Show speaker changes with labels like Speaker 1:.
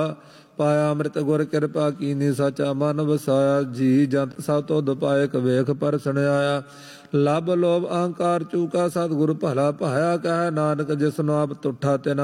Speaker 1: ਪਾਇਆ ਅੰਮ੍ਰਿਤ ਗੁਰ ਕਿਰਪਾ ਕੀਨੀ ਸਾਚਾ ਮਨ ਵਸਾਇਆ। ਜੀ ਜੰਤ ਸਭ ਤੁਧ ਪਾਏ ਕਵੇਖ ਪਰਸਣ ਆਇਆ। ਲੱਭ ਲੋਭ ਅਹੰਕਾਰ ਚੂਕਾ ਸਤਿਗੁਰ ਭਲਾ ਭਾਇਆ ਕਹਿ ਨਾਨਕ ਜਿਸਨੂੰ ਆਪ ਤੁਠਾ ਤਿਨ